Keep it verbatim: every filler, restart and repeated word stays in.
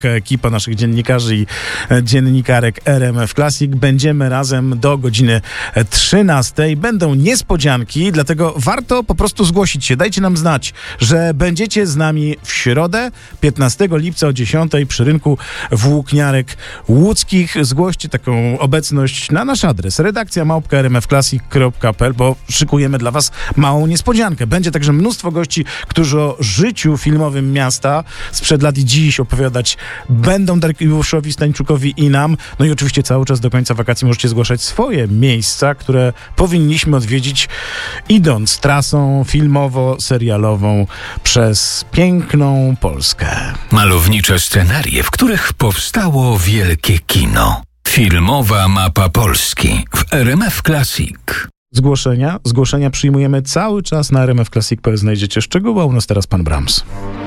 Ekipa naszych dziennikarzy i dziennikarek R M F Classic. Będziemy razem do godziny trzynastej. Będą niespodzianki, dlatego warto po prostu zgłosić się. Dajcie nam znać, że będziecie z nami w środę, piętnastego lipca o dziesiątej przy rynku włókniarek łódzkich. Zgłoście taką obecność na nasz adres redakcja małpka r m f classic kropka p l, bo szykujemy dla was małą niespodziankę. Będzie także mnóstwo gości, którzy o życiu filmowym miasta sprzed lat i dziś opowiadać będą Dariuszowi Stańczukowi i nam. No i oczywiście cały czas do końca wakacji możecie zgłaszać swoje miejsca, które powinniśmy odwiedzić, idąc trasą filmowo-serialową przez piękną Polskę. Malownicze scenarie, w których powstało wielkie kino. Filmowa mapa Polski w R M F Classic. Zgłoszenia? Zgłoszenia przyjmujemy cały czas na r m f classic kropka p l. Znajdziecie szczegóły, a u nas teraz pan Brams.